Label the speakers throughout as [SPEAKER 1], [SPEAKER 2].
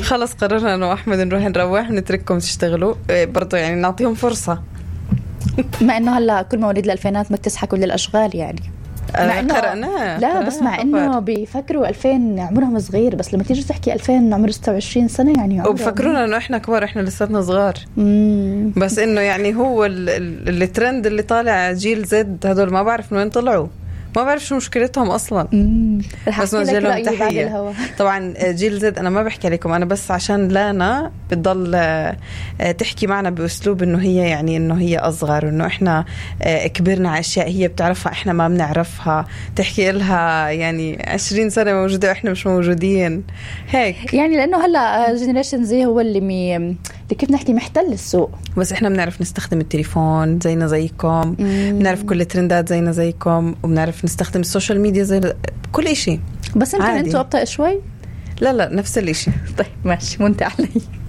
[SPEAKER 1] خلص قررنا أنا وأحمد نروح نروح ونترككم تشتغلوا برضو، يعني نعطيهم فرصة.
[SPEAKER 2] مع إنه هلا كل مواليد الألفينات ما بتسحى كل الأشغال يعني. لا بس مع إنه بيفكروا 2000 عمرهم صغير، بس لما تيجي تحكي 2000 عمر 26 سنة يعني
[SPEAKER 1] وبفكرونا إنه إحنا كبار، إحنا لساتنا صغار. بس إنه يعني هو الترند اللي طالع جيل زد هذول ما بعرف من وين طلعوا، ما بعرف شو مشكلتهم أصلا. بس نجيلهم تحية. طبعا جيل زد أنا ما بحكي لكم أنا، بس عشان لانا بتضل تحكي معنا بأسلوب إنه هي يعني إنه هي أصغر، وإنه إحنا كبرنا على أشياء هي بتعرفها إحنا ما بنعرفها، تحكي لها يعني 20 سنة موجودة وإحنا مش موجودين هيك
[SPEAKER 2] يعني، لأنه هلا جينيريشن زي هو اللي كيف نحكي محتل السوق.
[SPEAKER 1] بس إحنا بنعرف نستخدم التليفون زينا زيكم، بنعرف كل الترندات زينا زيكم، وبنعرف نستخدم السوشيال ميديا زي كل إشي.
[SPEAKER 2] بس يمكن أنتوا أبطأ شوي.
[SPEAKER 1] لا نفس الإشي.
[SPEAKER 2] طيب ماشي، ممتع علي.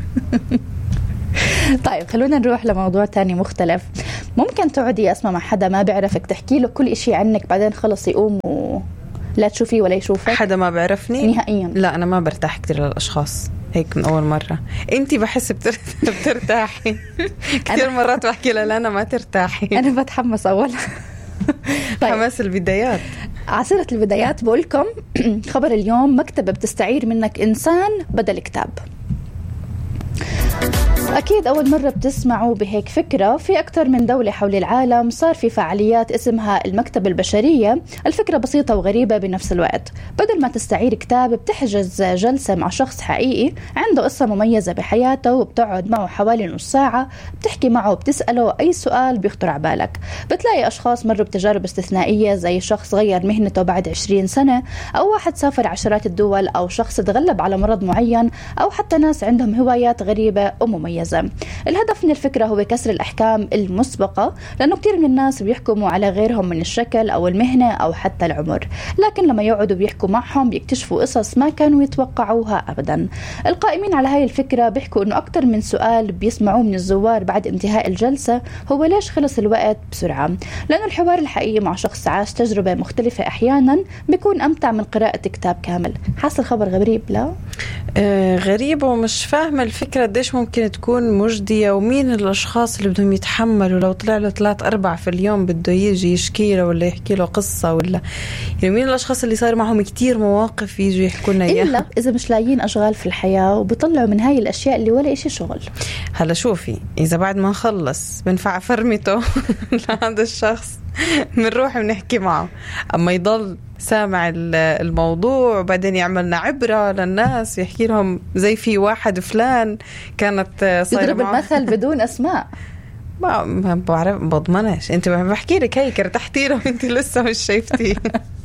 [SPEAKER 2] طيب خلونا نروح لموضوع تاني مختلف. ممكن تقعدي أسمع مع حدا ما بيعرفك تحكي له كل إشي عنك، بعدين خلص يقوم لا تشوفي ولا يشوفك؟
[SPEAKER 1] حدا ما بيعرفني
[SPEAKER 2] نهائيا.
[SPEAKER 1] لا أنا ما برتاح كتير للأشخاص هيك من أول مرة. أنتي بحس بترتاحي كتير مرات بحكي لا أنا ما ترتاحي.
[SPEAKER 2] أنا بتحمس أولا.
[SPEAKER 1] طيب. حماس البدايات،
[SPEAKER 2] عصيرة البدايات. بقولكم خبر اليوم: مكتبة بتستعير منك إنسان بدل كتاب. أكيد أول مرة بتسمعوا بهيك فكرة. في أكثر من دولة حول العالم صار في فعاليات اسمها المكتبة البشرية. الفكرة بسيطة وغريبة بنفس الوقت. بدل ما تستعير كتاب، بتحجز جلسة مع شخص حقيقي عنده قصة مميزة بحياته، وبتقعد معه حوالي نص ساعة، بتحكي معه وبتسأله أي سؤال بيخطر على بالك. بتلاقي أشخاص مروا بتجارب استثنائية، زي شخص غير مهنته بعد 20 سنة، أو واحد سافر عشرات الدول، أو شخص تغلب على مرض معين، أو حتى ناس عندهم هوايات غريبة ومميزة. الهدف من الفكرة هو كسر الأحكام المسبقة، لأنه كتير من الناس بيحكموا على غيرهم من الشكل أو المهنة أو حتى العمر، لكن لما يقعدوا بيحكوا معهم بيكتشفوا قصص ما كانوا يتوقعوها أبدا. القائمين على هاي الفكرة بيحكوا أنه أكتر من سؤال بيسمعوه من الزوار بعد انتهاء الجلسة هو: ليش خلص الوقت بسرعة؟ لأنه الحوار الحقيقي مع شخص عاش تجربة مختلفة أحيانا بيكون أمتع من قراءة كتاب كامل. حاسة الخبر غريب؟ لا
[SPEAKER 1] غريب، ومش فاهمة الفكرة قديش ممكن تكون مجدية، ومين الأشخاص اللي بدهم يتحملوا لو طلع له 3-4 في اليوم بده يجي يشكي له ولا يحكي له قصة، ولا يعني مين الأشخاص اللي صار معهم كتير مواقف يجوا يحكوا لنا إياها،
[SPEAKER 2] إلا إذا مش لاقيين أشغال في الحياة وبيطلعوا من هاي الأشياء اللي ولا إشي شغل.
[SPEAKER 1] هلا شوفي، إذا بعد ما نخلص بنفع فرمته لهذا الشخص بنروح ونحكي معه، أما يضل سامع الموضوع وبعدين يعملنا عبرة للناس، يحكي لهم زي في واحد فلان كانت صايرة
[SPEAKER 2] يضرب المثل بدون أسماء.
[SPEAKER 1] ما بعرف، بضمنش. انت بحكي لك هيك ارتحتي له وانت لسه مش شايفتي.